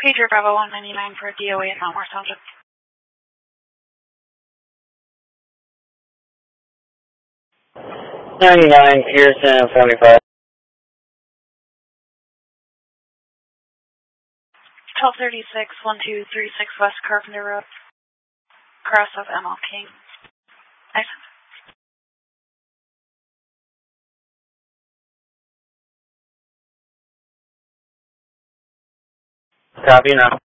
Pager Bravo 199 for DOA at Mount Morris Township. 99, Pearson 45. 1236, 1236 West Carpenter Road. Cross of ML King. Nice. Copy now.